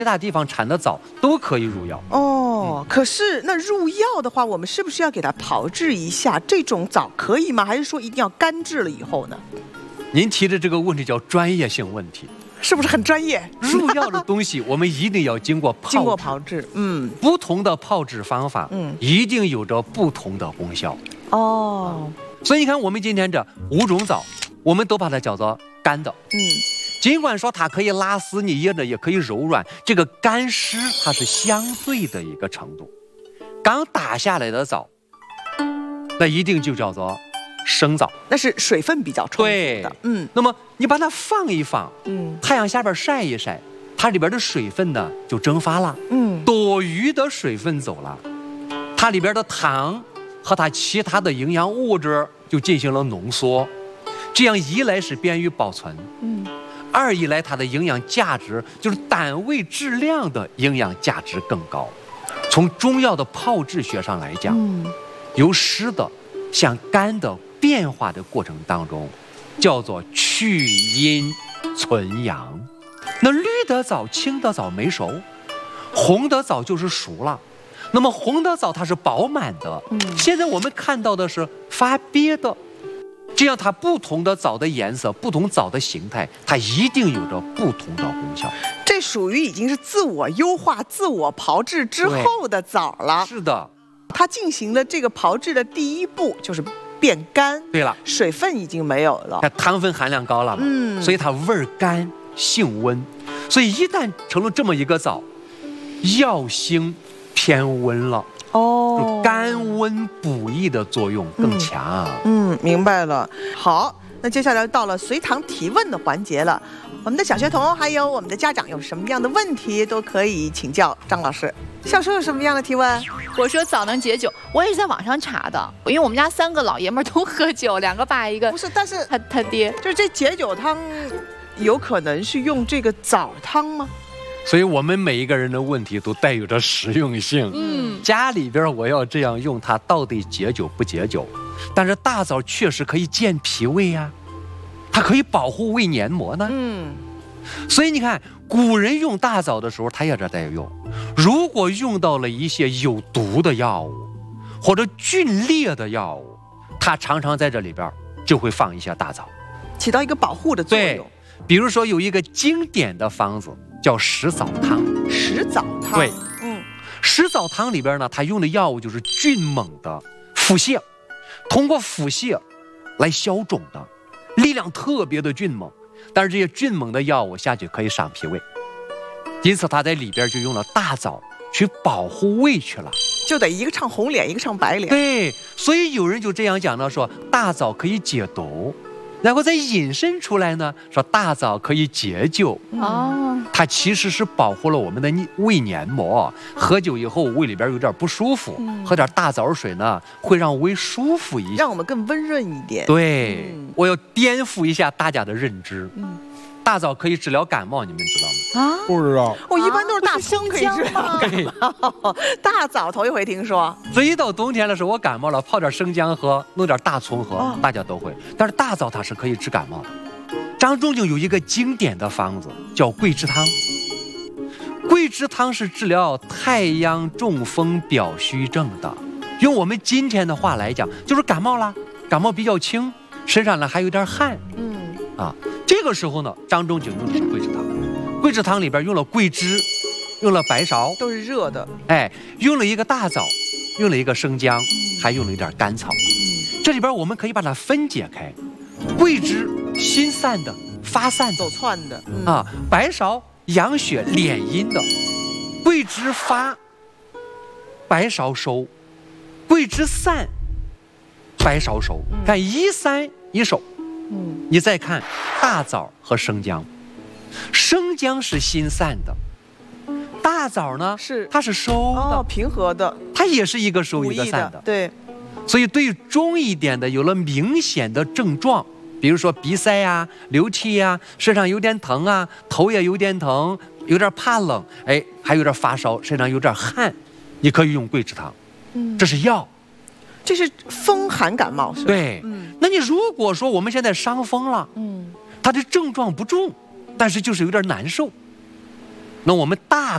大地方产的枣都可以入药。 哦，可是那入药的话，我们是不是要给它炮制一下？这种枣可以吗？还是说一定要干制了以后呢？ 您提的这个问题叫专业性问题， 是不是很专业？ 入药的东西我们一定要经过炮制， 不同的炮制方法，一定有着不同的功效。 哦， 所以你看，我们今天这5种枣，我们都把它叫做干的。尽管说它可以拉丝，你捏着也可以柔软，这个干湿它是相对的一个程度。刚打下来的枣，那一定就叫做生枣， 那是水分比较充足的。 那么你把它放一放，太阳下边晒一晒，它里边的水分呢就蒸发了，多余的水分走了，它里边的糖和它其他的营养物质就进行了浓缩，这样一来是便于保存，二一来它的营养价值就是单位质量的营养价值更高。从中药的炮制学上来讲，由湿的向干的变化的过程当中，叫做去阴存阳。那绿的枣、青的枣没熟，红的枣就是熟了。那么红的枣它是饱满的，现在我们看到的是发瘪的。这样它不同的枣的颜色、不同枣的形态，它一定有着不同的功效。 这属于已经是自我优化、自我炮制之后的枣了。 是的， 它进行了这个炮制的第一步，就是变干。 对了， 水分已经没有了， 它糖分含量高了嘛，所以它味儿干、性温。所以一旦成了这么一个枣，药性偏温了。就甘温补益的作用更强。 明白了。好，那接下来到了随堂提问的环节了。我们的小学童还有我们的家长有什么样的问题都可以请教张老师。小叔有什么样的提问？ 我说枣能解酒，我也是在网上查的，因为我们家3个老爷们都喝酒，2个爸一个。 不是，但是他爹就是这解酒汤，有可能是用这个枣汤吗？ 所以我们每一个人的问题都带有着实用性。家里边我要这样用它，到底解酒不解酒？但是大枣确实可以健脾胃呀，它可以保护胃黏膜呢。所以你看，古人用大枣的时候，他也这在用。如果用到了一些有毒的药物或者峻烈的药物，它常常在这里边就会放一些大枣， 起到一个保护的作用。 对，比如说有一个经典的方子叫食枣汤。 食枣汤， 对，食枣汤里边呢，它用的药物就是迅猛的腹泻，通过腹泻来消肿的，力量特别的迅猛。但是这些迅猛的药物下去可以伤脾胃，因此它在里边就用了大枣去保护胃去了。 就得一个唱红脸，一个唱白脸。 对，所以有人就这样讲了，说大枣可以解毒。然后再引申出来呢，说大枣可以解酒。它其实是保护了我们的胃黏膜。喝酒以后胃里边有点不舒服，喝点大枣水呢，会让胃舒服一些， 让我们更温润一点。 对，我要颠覆一下大家的认知。大枣可以治疗感冒，你们知道吗？ 不知道。 我一般都是大葱可以治疗。大枣头一回听说。 所以一到冬天的时候，我感冒了，泡点生姜喝，弄点大葱喝，大家都会。但是大枣它是可以治感冒的。张仲景有一个经典的方子叫桂枝汤。桂枝汤是治疗太阳中风表虚症的。用我们今天的话来讲，就是感冒啦，感冒比较轻，身上呢还有点汗。这个时候呢，张仲景用的是桂枝汤。桂枝汤里边用了桂枝，用了白芍， 都是热的。 用了一个大枣，用了一个生姜，还用了一点甘草。这里边我们可以把它分解开。桂枝心散的、发散的、 走窜的白芍养血敛阴的。桂枝发，白芍收；桂枝散，白芍收。看一散一收。你再看大枣和生姜，生姜是心散的，大枣呢它是收的， 平和的， 它也是一个收一个散的。 对， 所以对于中一点的，有了明显的症状，比如说鼻塞呀、流涕呀、身上有点疼啊、头也有点疼、有点怕冷，还有点发烧、身上有点汗，你可以用桂枝汤。这是药。 这是风寒感冒，是吧？ 对，那你如果说我们现在伤风了，它的症状不重，但是就是有点难受，那我们大